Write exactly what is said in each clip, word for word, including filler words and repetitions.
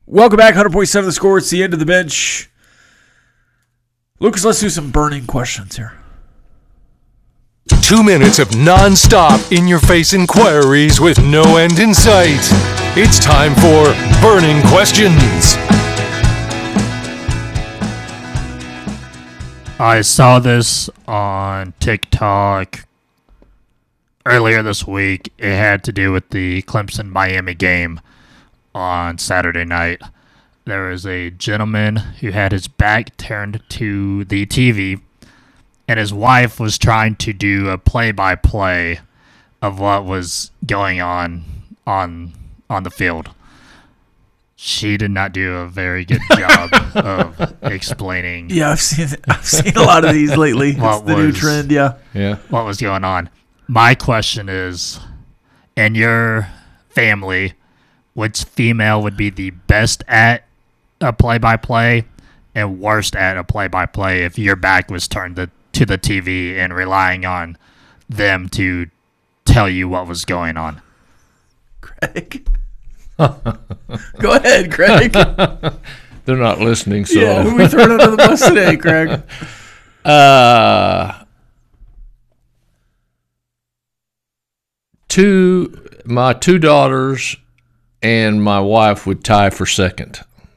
Welcome back, one hundred point seven The Score. It's the end of the bench. Lucas, let's do some burning questions here. Two minutes of non-stop in-your-face inquiries with no end in sight. It's time for Burning Questions. I saw this on TikTok earlier this week. It had to do with the Clemson-Miami game on Saturday night. There was a gentleman who had his back turned to the T V, and his wife was trying to do a play-by-play of what was going on on on the field. She did not do a very good job of explaining. Yeah, I've seen I've seen a lot of these lately. What It's the new was- trend, yeah. Yeah. what was going on. My question is, in your family, which female would be the best at a play-by-play and worst at a play-by-play if your back was turned to, to the T V and relying on them to tell you what was going on? Craig. Go ahead, Craig. They're not listening, so. Yeah, who we throwing under the bus today, Craig? Uh, two, my two daughters and my wife would tie for second.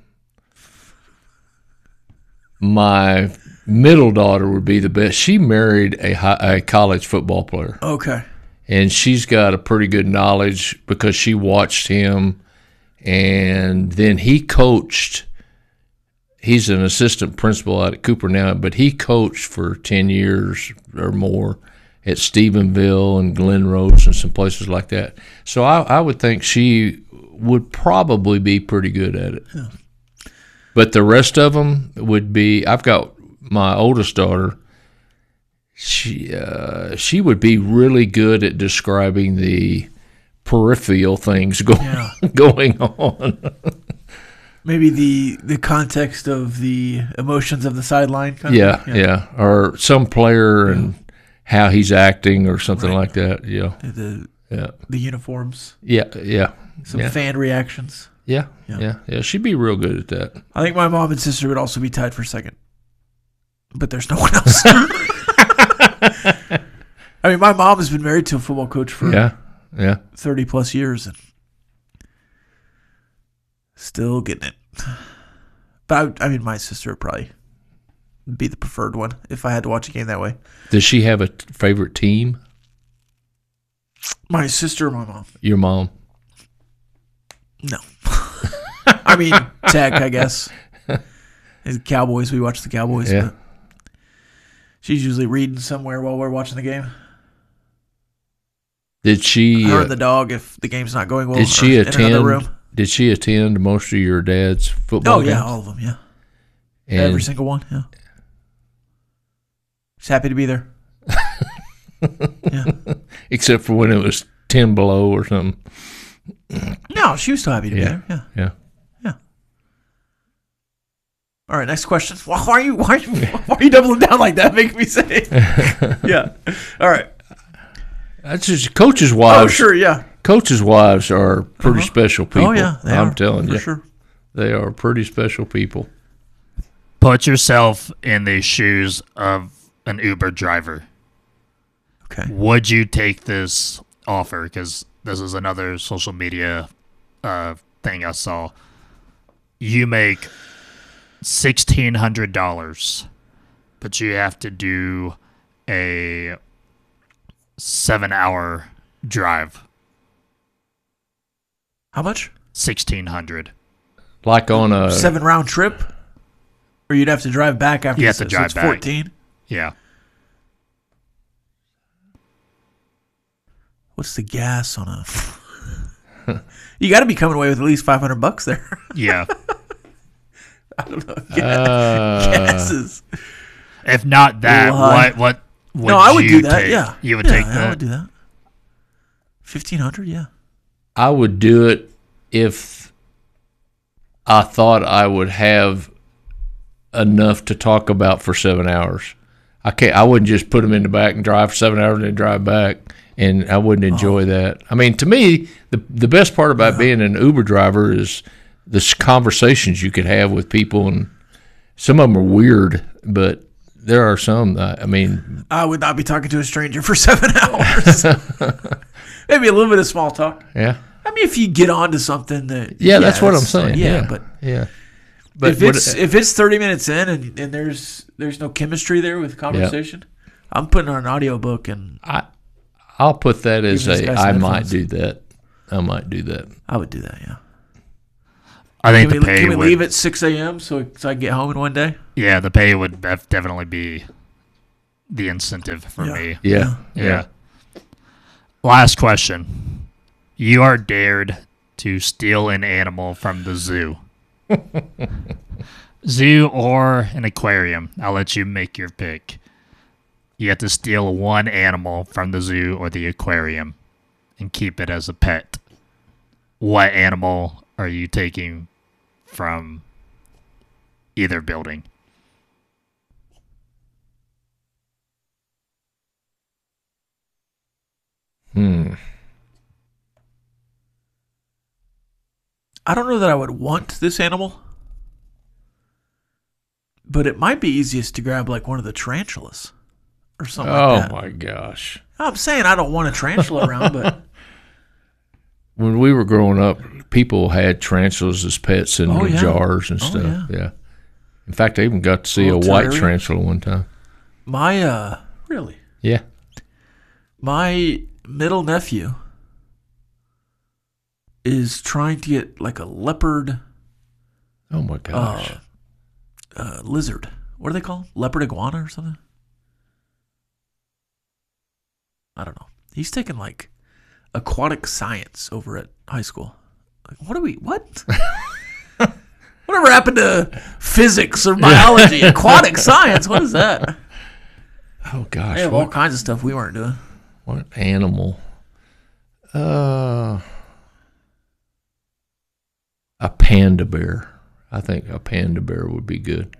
My middle daughter would be the best. She married a, high, a college football player, Okay. and she's got a pretty good knowledge because she watched him, and then he coached. He's an assistant principal out at Cooper now, but he coached for ten years or more at Stephenville and Glen Rose and some places like that. So I, I would think she would probably be pretty good at it. Yeah. But the rest of them would be. I've got my oldest daughter. She uh, she would be really good at describing the peripheral things going Yeah. going on. Maybe the the context of the emotions of the sideline. Kind Yeah, of, yeah, or some player and how he's acting or something Right. like that. Yeah, The yeah, the uniforms, yeah, yeah, some yeah, fan reactions. yeah, Yeah. yeah, yeah. She'd be real good at that. I think my mom and sister would also be tied for second, but there's no one else. I mean, my mom has been married to a football coach for Yeah, yeah. thirty plus years and still getting it. But I, I mean, my sister would probably be the preferred one if I had to watch a game that way. Does she have a t- favorite team? My sister or my mom? Your mom? No. I mean, Tech, I guess. The Cowboys, we watch the Cowboys. Yeah. But she's usually reading somewhere while we're watching the game. Did she? Her Uh, and the dog, if the game's not going well. did she or in another attend? room. Did she attend most of your dad's football Oh, games? yeah, all of them, yeah. And Every single one, yeah. She's happy to be there. Yeah. except for when it was ten below or something. No, she was still happy to Yeah. be there. Yeah. Yeah. Yeah. All right, next question. Why are you why are you, why are you doubling down like that? Make me say. Yeah. All right. That's just coaches' wives. Oh, sure, yeah. Coaches' wives are pretty Uh-huh. special people. Oh, yeah. They I'm are, telling for you, sure. they are pretty special people. Put yourself in the shoes of an Uber driver. Okay. Would you take this offer? Because this is another social media uh, thing I saw. You make sixteen hundred dollars, but you have to do a seven-hour drive. How much? sixteen hundred dollars. Like on a Seven round trip? Or you'd have to drive back after You you have to so drive it's back. fourteen? Yeah. What's the gas on a... You got to be coming away with at least five hundred bucks there. Yeah. I don't know. uh, Gases. If not that, Little high. what what would No, I would you do that, take? yeah. You would Yeah, take I that? would do that. fifteen hundred, yeah. I would do it if I thought I would have enough to talk about for seven hours. I can't. I wouldn't just put them in the back and drive for seven hours and then drive back, and I wouldn't enjoy Oh. that. I mean, to me, the the best part about being an Uber driver is the s- conversations you could have with people, and some of them are weird, but there are some. That, I mean, I would not be talking to a stranger for seven hours. Maybe a little bit of small talk. yeah, I mean, if you get onto something that yeah, that's what I'm saying. yeah, Yeah, but yeah, but if what- it's if it's thirty minutes in and, and there's there's no chemistry there with conversation, I'm putting on an audiobook and I, I'll put that as Give this a. guy some I might headphones. do that. I might do that. I would do that. Yeah. I think Can the we, pay can we would, leave at six a.m. so so I can get home in one day? yeah, the pay would def- definitely be the incentive for Yeah. me. Yeah, Yeah. Last question. You are dared to steal an animal from the zoo. Zoo or an aquarium. I'll let you make your pick. You have to steal one animal from the zoo or the aquarium and keep it as a pet. What animal are you taking from either building? Hmm. I don't know that I would want this animal, but it might be easiest to grab like one of the tarantulas or something Oh like that. my gosh. I'm saying I don't want a tarantula around, but When we were growing up, people had tarantulas as pets in Oh, their yeah. jars and Oh, stuff. yeah. Yeah. In fact, I even got to see a Little white terrarium? tarantula one time. my uh really Yeah. my middle nephew is trying to get like a leopard Oh my gosh. uh, uh lizard. What do they call them? Leopard iguana or something? I don't know. He's taking like aquatic science over at high school. Like, what are we? What? Whatever happened to physics or biology? Aquatic science? What is that? oh gosh. They have all What, kinds of stuff we weren't doing. what animal? Uh, a panda bear. I think a panda bear would be good.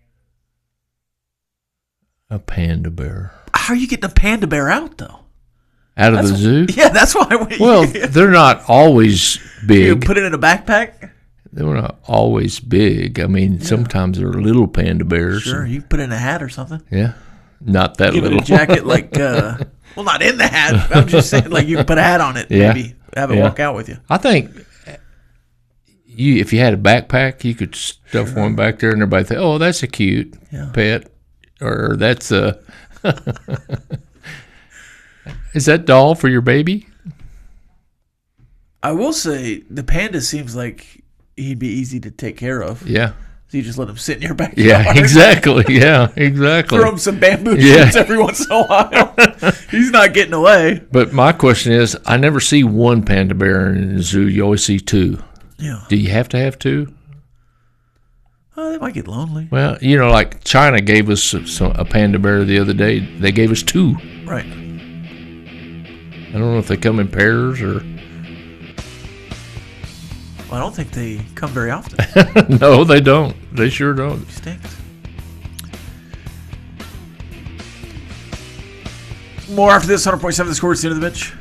A panda bear. How are you getting a panda bear out though? Out of the zoo? Yeah, that's why. We, Well, they're not always you big. put it in a backpack. They're not always big. I mean, sometimes they're little panda bears. Sure, you put it in a hat or something. Yeah. Not that Give little. it a jacket like, uh, well, not in the hat. I'm just saying, like you can put a hat on it. Yeah. Maybe have it Yeah. walk out with you. I think you, if you had a backpack, you could stuff one back there, and everybody think, "Oh, that's a cute Yeah. pet," or "That's a." Is that doll for your baby? I will say the panda seems like he'd be easy to take care of. Yeah. So you just let him sit in your backyard. Yeah. Exactly. Yeah. Exactly. Throw him some bamboo Yeah. shoots every once in a while. He's not getting away. But my question is, I never see one panda bear in the zoo. You always see two. Yeah. Do you have to have two? Oh, they might get lonely. Well, you know, like China gave us some, some, a panda bear the other day. They gave us two. Right. I don't know if they come in pairs or. Well, I don't think they come very often. No, they don't. They sure don't. Stinks. More after this. one hundred point seven The Score. It's the end of the bench.